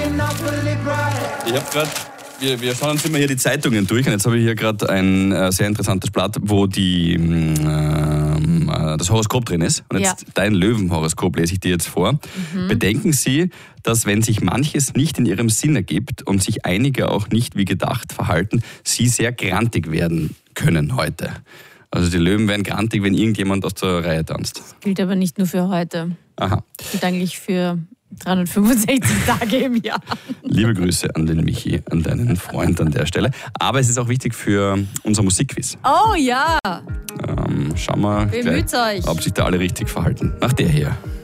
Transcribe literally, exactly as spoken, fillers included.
Ich habe gerade, wir, wir schauen uns immer hier die Zeitungen durch und jetzt habe ich hier gerade ein äh, sehr interessantes Blatt, wo die, äh, das Horoskop drin ist. Und jetzt ja. dein Löwenhoroskop lese ich dir jetzt vor. Mhm. Bedenken Sie, dass wenn sich manches nicht in Ihrem Sinn ergibt und sich einige auch nicht wie gedacht verhalten, Sie sehr grantig werden können heute. Also die Löwen werden grantig, wenn irgendjemand aus der Reihe tanzt. Das gilt aber nicht nur für heute. Aha. Das gilt eigentlich für dreihundertfünfundsechzig Tage im Jahr. Liebe Grüße an den Michi, an deinen Freund an der Stelle. Aber es ist auch wichtig für unser Musikquiz. Oh ja! Ähm, schauen wir Bemüht gleich, euch. ob sich da alle richtig verhalten. Nach der hier.